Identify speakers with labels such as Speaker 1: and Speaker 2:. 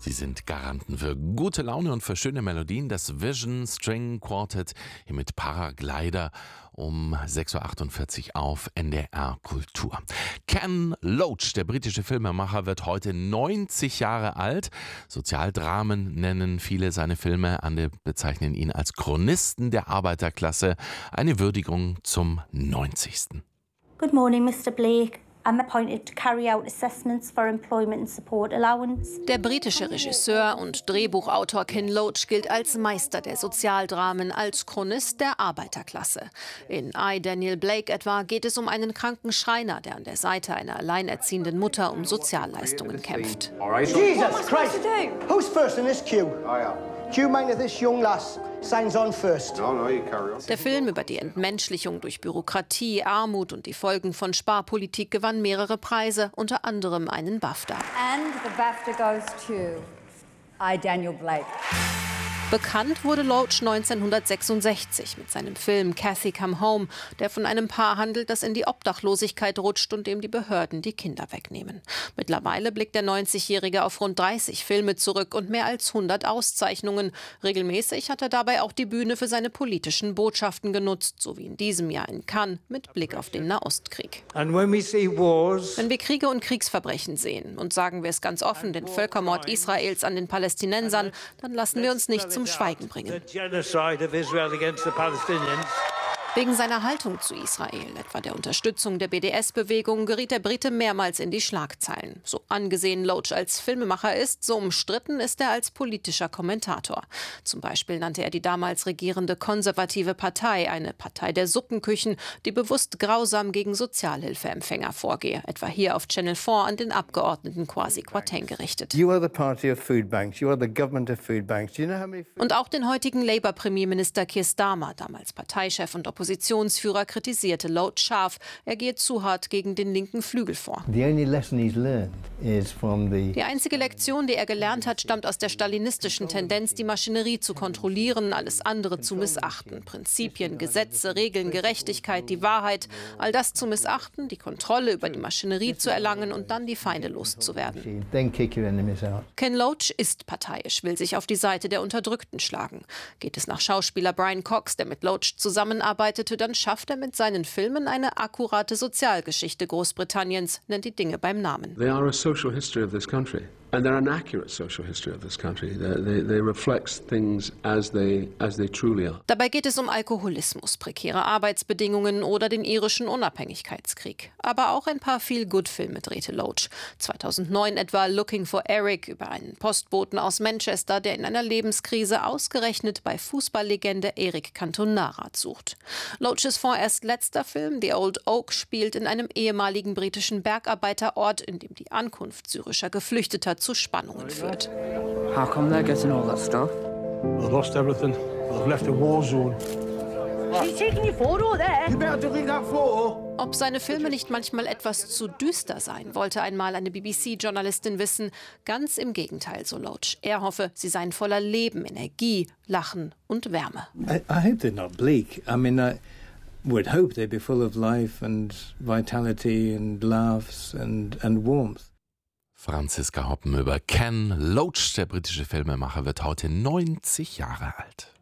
Speaker 1: Sie sind Garanten für gute Laune und für schöne Melodien. Das Vision String Quartet hier mit Paraglider um 6.48 Uhr auf NDR Kultur. Ken Loach, der britische Filmemacher, wird heute 90 Jahre alt. Sozialdramen nennen viele seine Filme. Andere bezeichnen ihn als Chronisten der Arbeiterklasse. Eine Würdigung zum 90.
Speaker 2: Good morning, Mr. Blake. I'm appointed to carry out assessments for employment and support allowance.
Speaker 3: Der britische Regisseur und Drehbuchautor Ken Loach gilt als Meister der Sozialdramen, als Chronist der Arbeiterklasse. In I, Daniel Blake etwa geht es um einen kranken Schreiner, der an der Seite einer alleinerziehenden Mutter um Sozialleistungen kämpft.
Speaker 4: Jesus Christ! Who's first in this queue? Queue mind of this young lass. Signs on first.
Speaker 3: Der Film über die Entmenschlichung durch Bürokratie, Armut und die Folgen von Sparpolitik gewann mehrere Preise, unter anderem einen BAFTA.
Speaker 5: And the BAFTA goes to I, Daniel Blake.
Speaker 3: Bekannt wurde Loach 1966 mit seinem Film Cathy Come Home, der von einem Paar handelt, das in die Obdachlosigkeit rutscht und dem die Behörden die Kinder wegnehmen. Mittlerweile blickt der 90-Jährige auf rund 30 Filme zurück und mehr als 100 Auszeichnungen. Regelmäßig hat er dabei auch die Bühne für seine politischen Botschaften genutzt, so wie in diesem Jahr in Cannes mit Blick auf den Nahostkrieg.
Speaker 4: And when we see wars,
Speaker 3: Wenn wir Kriege und Kriegsverbrechen sehen, und sagen wir es ganz offen, den Völkermord Israels an den Palästinensern, dann lassen wir uns nicht zum Schweigen bringen.
Speaker 4: the genocide of Israel against the Palestinians.
Speaker 3: Wegen seiner Haltung zu Israel, etwa der Unterstützung der BDS-Bewegung, geriet der Brite mehrmals in die Schlagzeilen. So angesehen Loach als Filmemacher ist, so umstritten ist er als politischer Kommentator. Zum Beispiel nannte er die damals regierende konservative Partei eine Partei der Suppenküchen, die bewusst grausam gegen Sozialhilfeempfänger vorgehe, etwa hier auf Channel 4 an den Abgeordneten Kwasi Kwarteng gerichtet.
Speaker 6: You are the party of food banks. You are the government of food banks. Do you know how many
Speaker 3: Und auch den heutigen Labour-Premierminister Keir Starmer, damals Parteichef und Oppositionsführer, kritisierte Loach scharf. Er gehe zu hart gegen den linken Flügel vor.
Speaker 6: The only lesson he's learned is from the
Speaker 3: Die einzige Lektion, die er gelernt hat, stammt aus der stalinistischen Tendenz, die Maschinerie zu kontrollieren, alles andere zu missachten. Prinzipien, Gesetze, Regeln, Gerechtigkeit, die Wahrheit, all das zu missachten, die Kontrolle über die Maschinerie zu erlangen und dann die Feinde loszuwerden.
Speaker 6: then kick your enemies out.
Speaker 3: Ken Loach ist parteiisch, will sich auf die Seite der Unterdrückten schlagen. Geht es nach Schauspieler Brian Cox, der mit Loach zusammenarbeitete, dann schafft er mit seinen Filmen eine akkurate Sozialgeschichte Großbritanniens, nennt die Dinge beim Namen.
Speaker 7: They are a social history of this country. And they're an accurate social history of this country. They reflect things as they truly are.
Speaker 3: Dabei geht es um Alkoholismus, prekäre Arbeitsbedingungen oder den irischen Unabhängigkeitskrieg. Aber auch ein paar Feel-Good-Filme drehte Loach. 2009 etwa Looking for Eric über einen Postboten aus Manchester, der in einer Lebenskrise ausgerechnet bei Fußballlegende Eric Cantona Rat sucht. Loach's vorerst letzter Film, The Old Oak, spielt in einem ehemaligen britischen Bergarbeiterort, in dem die Ankunft syrischer Geflüchteter zu Spannungen führt.
Speaker 8: How come they're getting all that stuff?
Speaker 9: They've lost everything. They've left a war zone.
Speaker 4: She's taking your photo there. You better delete that photo.
Speaker 3: Ob seine Filme nicht manchmal etwas zu düster seien, wollte einmal eine BBC-Journalistin wissen. Ganz im Gegenteil, so Loach. Er hoffe, sie seien voller Leben, Energie, Lachen und Wärme.
Speaker 6: I hope they're not bleak. I mean, I would hope they'd be full of life and vitality and laughs and warmth.
Speaker 1: Franziska Hoppen über Ken Loach, der britische Filmemacher, wird heute 90 Jahre alt.